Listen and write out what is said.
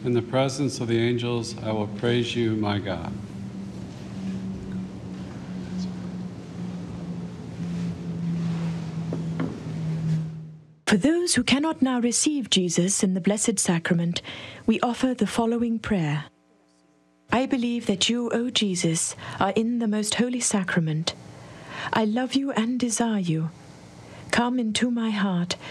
In the presence of the angels, I will praise you, my God. For those who cannot now receive Jesus in the Blessed Sacrament, we offer the following prayer. I believe that you, O Jesus, are in the most holy sacrament. I love you and desire you. Come into my heart